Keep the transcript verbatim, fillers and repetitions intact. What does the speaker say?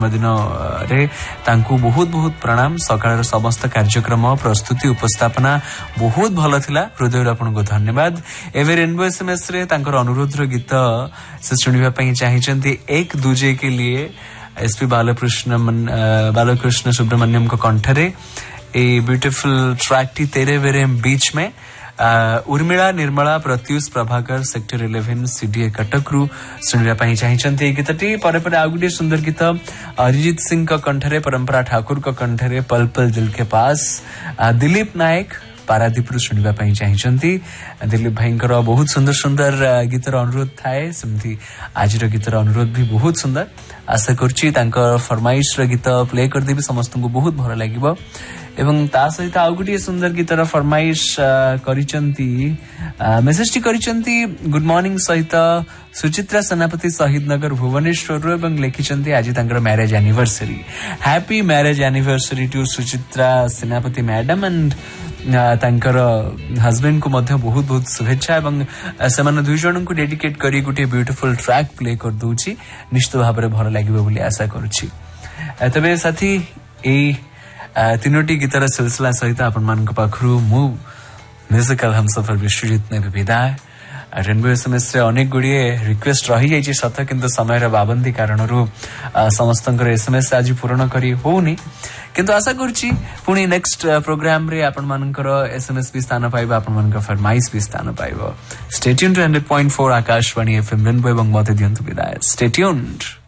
दिन रे तांकु बहुत बहुत प्रणाम। सकाळ समस्त कार्यक्रम प्रस्तुति उपस्थापना बहुत भल थिला। हृदय आपन को धन्यवाद। एवे रेनबो एसएमएस रे तांकर अनुरोध रो गीत से सुनिबा पई चाहिचंती एक दूजे के लिए एसपी बालकृष्ण बालकृष्ण सुब्रमण्यम को कंठरे ए ब्यूटीफुल ट्रैक टी तेरे वेरे बीच में Urmila Nirmala Pratyush Prabhakar sector eleven CDA Cuttack रु सुनिबा पई चाहिचंती ए गीतटी परे परे आ गुडी सुंदर गीत अरिजीत सिंह का कंठरे परंपरा ठाकुर का कंठरे पल पल दिल के पास दिलीप नायक पारादीप रु सुनिबा पई चाहिचंती। दिलीप भाईंकर बहुत सुंदर सुंदर गीतर अनुरोध थाए सेमती आज रो गीतर अनुरोध भी बहुत सुंदर। आशा करछि तांकर फरमाइश रो गीत प्ले कर देबी समस्त को बहुत भल लागिबो एवं ता सहित आउ गुटी सुंदर गीतर फरमाइश करिचंती मेसेज टी करिचंती गुड मॉर्निंग सहित सुचित्रा सेनापति शहीद नगर भुवनेश्वर एवं लिखिचंती आज तांकर marriage anniversary happy marriage anniversary to Suchitra सेनापति मैडम एंड तांकर हस्बैंड को मध्य बहुत बहुत शुभेच्छा एवं सेमान दुई जन को डेडिकेट करी गुटे ब्यूटीफुल ट्रैक प्ले कर दूची निश्चित भाव में भल लागिबो बोली आशा करूची। तबे साथी ए तीनोटी गीतर सिलसिला सहित आपण मान पाखरु मु म्यूजिकल हम सफर विश्वजित ने विदाय। रेनबो एसएमएस रे अनेक गुड़िए रिक्वेस्ट रही जाइए सत किंतु समय पाबंदी कारण समस्त एसएमएस आज पूर्ण करी होनी किंतु आशा करुच्ची पुणी नेक्स्ट प्रोग्राम रे आपण मानकर एसएमएस भी स्थान पाइबा आपण मानकर फरमाइश भी स्थान पाइबा। Stay tuned two hundred point four Akashvani FM rainbow एवं मते दियंतु विदाय। Stay tuned.